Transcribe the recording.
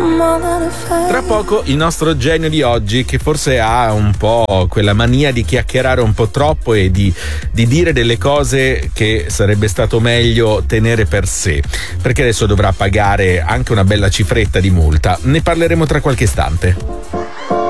Tra poco il nostro genio di oggi, che forse ha un po' quella mania di chiacchierare un po' troppo e di dire delle cose che sarebbe stato meglio tenere per sé, perché adesso dovrà pagare anche una bella cifretta di multa. Ne parleremo tra qualche istante.